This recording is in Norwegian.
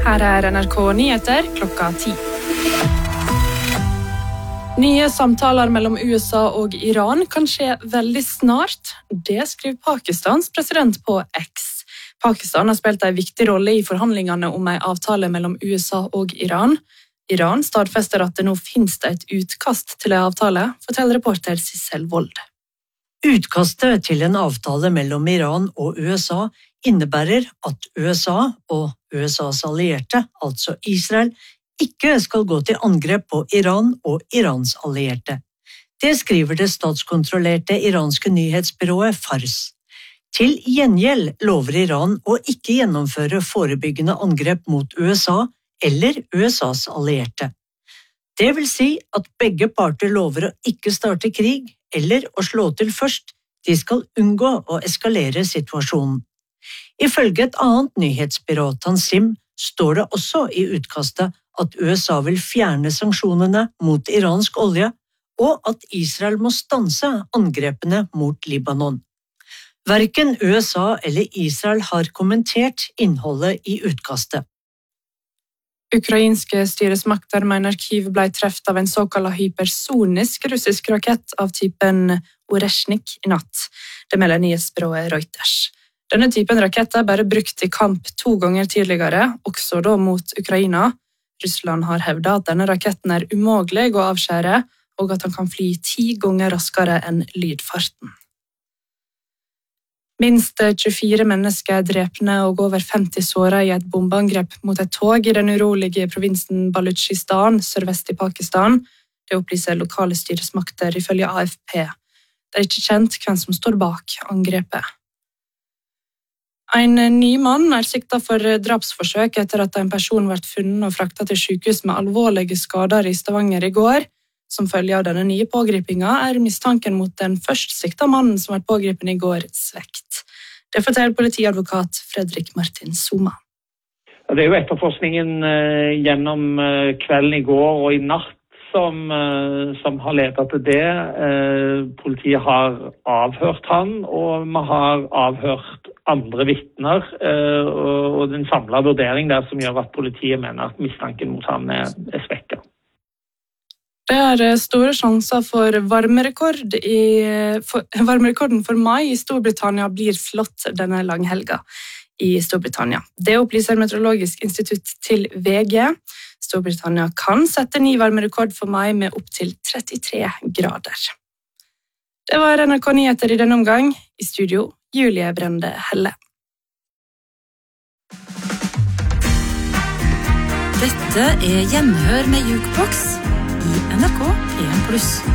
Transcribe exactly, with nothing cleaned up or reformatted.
Her er N R K Nyheter klokka ti. Nye samtaler mellom U S A og Iran kan skje veldig snart. Det skriver Pakistans president på X. Pakistan har spilt en viktig rolle i forhandlingene om en avtale mellom U S A og Iran. Iran stadfester at det nå finnes et utkast til en avtale, forteller reporter Sissel Wold. Utkastet til en avtale mellom Iran og U S A innebærer at U S A og U S A's allierte, altså Israel, ikke skal gå til angrep på Iran og Irans allierte. Det skriver det statskontrollerte iranske nyhetsbyrået Fars. Til gjengjeld lover Iran å ikke gjennomføre forebyggende angrep mot U S A eller U S A's allierte. Det vil si at begge parter lover å ikke starte krig eller å slå til først. De skal unngå å eskalere situasjonen. Ifølge et annet nyhetsbyrå, Tansim, står det også i utkastet at U S A vil fjerne sanksjonene mot iransk olje, og at Israel må stanse angrepene mot Libanon. Hverken U S A eller Israel har kommentert innholdet i utkastet. Ukrainske styresmakter mener Kyiv ble treft av en såkalt hypersonisk russisk rakett av typen Oreshnik i natt. Det melder nyhetsbyrået Reuters. Denne typen rakett er bare brukt i kamp to ganger tidligere, også da mot Ukraina. Russland har hevdet at denne raketten er umulig å avskjære, og at den kan fly ti ganger raskere enn lydfarten. Minst tjuefire mennesker er drepne og over femti såret i et bombeangrep mot et tog i den urolige provinsen Baluchistan, sørvest i Pakistan. Det opplyser lokale styresmakter ifølge A F P. Det er ikke kjent hvem som står bak angrepet. En ny mann er siktet for drapsforsøk etter at en person ble funnet og fraktet til sykehus med alvorlige skader i Stavanger i går. Som følge av denne nye pågripingen er mistanken mot den først siktede mannen som ble pågripet i går svekt. Det forteller politiadvokat Fredrik Martin Soma. Det er jo etterforskningen gjennom kvelden i går og i natt som, som har ledet til det. Politiet har avhørt han, og vi har avhørt andre vittner, og den samlede vurdering der som gjør at politiet mener at mistanken mot ham er, er svekket. Det er store sjanser for varmerekord i, for, varmerekorden for mai i Storbritannia blir slått denne langhelga i Storbritannia. Det opplyser Meteorologisk institutt til V G. Storbritannia kan sette ny varmerekord for mai med opp til trettitre grader. Det var N R K Nyheter i denne omgang. I studio, Julie Brende Helle. Dette er Gjenhør med Jukebox i N R K P en pluss.